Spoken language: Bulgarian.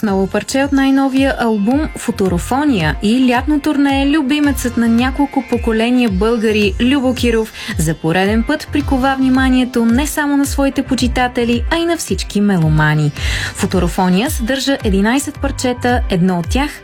С ново парче от най-новия албум «Футурофония» и лятно турне любимецът на няколко поколения българи Любо Киров за пореден път прикова вниманието не само на своите почитатели, а и на всички меломани. «Футурофония» съдържа 11 парчета, едно от тях